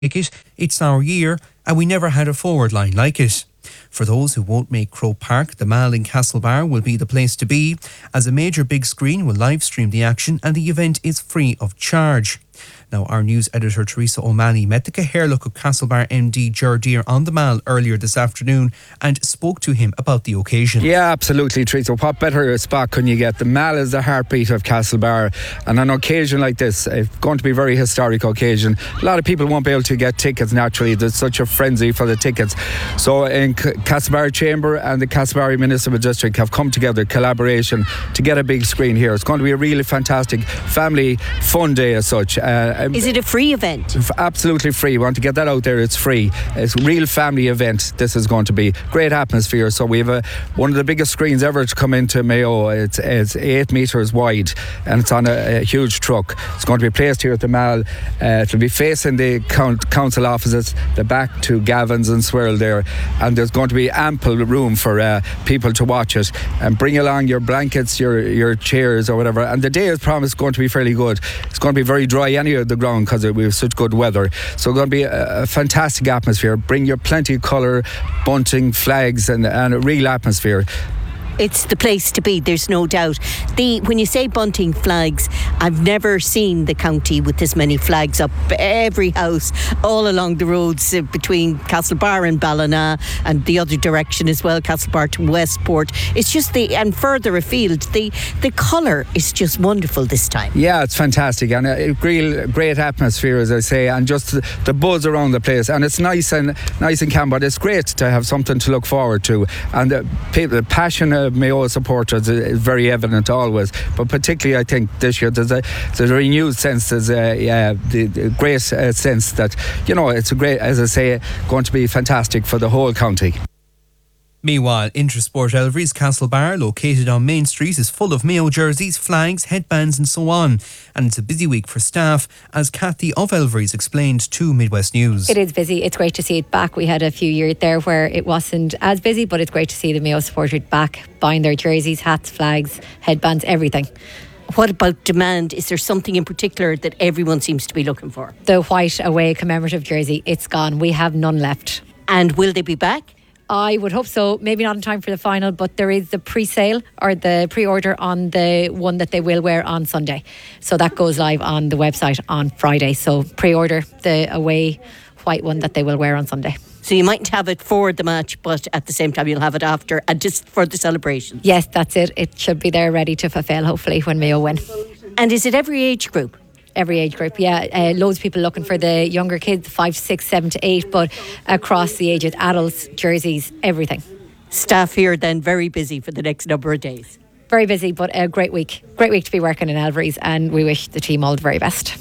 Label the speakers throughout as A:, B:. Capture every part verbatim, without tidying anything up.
A: it, it's our year, and we never had a forward line like it. For those who won't make Croke Park, the Mall in Castlebar will be the place to be, as a major big screen will live stream the action and the event is free of charge. Now, our news editor Teresa O'Malley met the Caherlook of Castlebar M D Ger Deere on the Mall earlier this afternoon and spoke to him about the occasion.
B: Yeah, absolutely, Teresa. What better spot can you get? The Mall is the heartbeat of Castlebar, and on an occasion like this, it's going to be a very historic occasion. A lot of people won't be able to get tickets naturally. There's such a frenzy for the tickets. So in C- Castlebar Chamber and the Castlebar Municipal District have come together, collaboration, to get a big screen here. It's going to be a really fantastic family fun day as such. Uh,
C: Is it a free event?
B: Absolutely free. We want to get that out there. It's free. It's a real family event. This is going to be great atmosphere. So we have a, one of the biggest screens ever to come into Mayo. It's, it's eight metres wide and it's on a, a huge truck. It's going to be placed here at the Mall. Uh, it'll be facing the count, council offices, the back to Gavin's and Swirl there, and there's going to be ample room for uh, people to watch it. And bring along your blankets, your your chairs or whatever. And the day is promised going to be fairly good. It's going to be very dry anyway, the ground, because we have such good weather. So it's going to be a, a fantastic atmosphere. Bring your plenty of colour, bunting, flags and, and a real atmosphere.
C: It's the place to be, there's no doubt. The when you say bunting flags, I've never seen the county with this many flags up every house all along the roads uh, between Castlebar and Ballina and the other direction as well, Castlebar to Westport. It's just the and further afield, the the colour is just wonderful this time.
B: Yeah, it's fantastic and a real great atmosphere, as I say, and just the, the buzz around the place, and it's nice and nice and calm, but it's great to have something to look forward to, and the people, the passion of Mayo supporters is very evident always, but particularly I think this year there's a, there's a renewed sense, there's a yeah, the, the great uh, sense that, you know, it's a great, as I say, going to be fantastic for the whole county.
A: Meanwhile, Intersport Elvery's Castlebar, located on Main Street, is full of Mayo jerseys, flags, headbands and so on. And it's a busy week for staff, as Kathy of Elvery's explained to Midwest News.
D: It is busy. It's great to see it back. We had a few years there where it wasn't as busy, but it's great to see the Mayo supporters back, buying their jerseys, hats, flags, headbands, everything.
C: What about demand? Is there something in particular that everyone seems to be looking for?
D: The white away commemorative jersey, it's gone. We have none left.
C: And will they be back?
D: I would hope so. Maybe not in time for the final, but there is the pre-sale or the pre-order on the one that they will wear on Sunday. So that goes live on the website on Friday. So pre-order the away white one that they will wear on Sunday.
C: So you mightn't have it for the match, but at the same time you'll have it after and just for the celebration.
D: Yes, that's it. It should be there ready to fulfil, hopefully, when Mayo win.
C: And is it every age group?
D: Every age group, yeah. Uh, loads of people looking for the younger kids, five, six, seven to eight, but across the ages, adults, jerseys, everything.
C: Staff here then very busy for the next number of days.
D: Very busy, but a great week. Great week to be working in Elvery's, and we wish the team all the very best.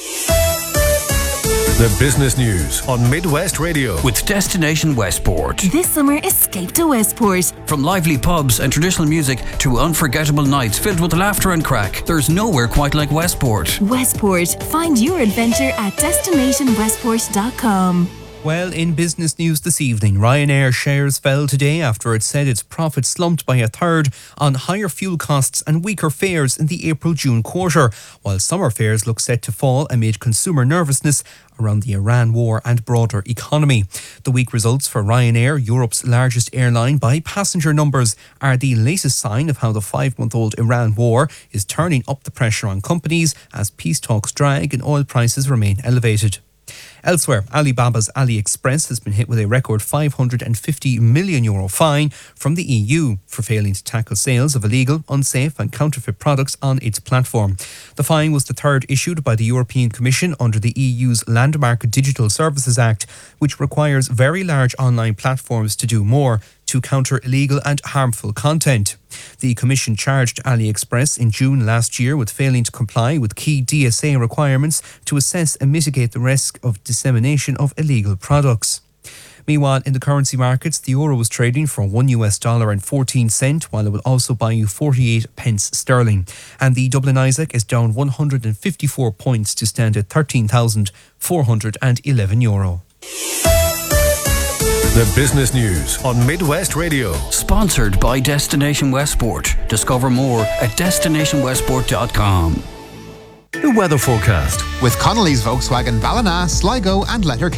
E: The business news on Midwest Radio
F: with Destination Westport.
G: This summer, escape to Westport.
F: From lively pubs and traditional music to unforgettable nights filled with laughter and crack, there's nowhere quite like Westport.
G: Westport. Find your adventure at destination westport dot com.
A: Well, in business news this evening, Ryanair shares fell today after it said its profit slumped by a third on higher fuel costs and weaker fares in the April-June quarter, while summer fares look set to fall amid consumer nervousness around the Iran war and broader economy. The weak results for Ryanair, Europe's largest airline by passenger numbers, are the latest sign of how the five-month-old Iran war is turning up the pressure on companies as peace talks drag and oil prices remain elevated. Elsewhere, Alibaba's AliExpress has been hit with a record five hundred fifty million euro fine from the E U for failing to tackle sales of illegal, unsafe and counterfeit products on its platform. The fine was the third issued by the European Commission under the E U's Landmark Digital Services Act, which requires very large online platforms to do more to counter illegal and harmful content. The Commission charged AliExpress in June last year with failing to comply with key D S A requirements to assess and mitigate the risk of dissemination of illegal products. Meanwhile, in the currency markets, the euro was trading for one US dollar and fourteen cent, while it will also buy you forty-eight pence sterling. And the Dublin Isaac is down one hundred fifty-four points to stand at thirteen thousand four hundred eleven euro.
E: The business news on Midwest Radio.
F: Sponsored by Destination Westport. Discover more at destination westport dot com.
E: The weather forecast.
H: With Connolly's Volkswagen Ballina, Sligo and Letterkenny.